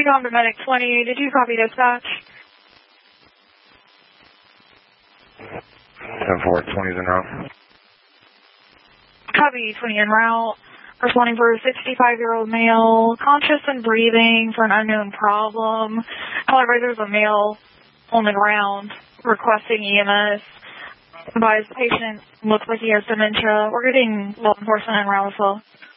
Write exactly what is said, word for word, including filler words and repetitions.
T-COM to Medic twenty, did you copy dispatch? ten four, twenty's en route. Copy, twenty en route. Responding for a sixty-five-year-old male, conscious and breathing for an unknown problem. However, there's a male on the ground requesting E M S. Advise the patient looks like he has dementia. We're getting law enforcement en route as well.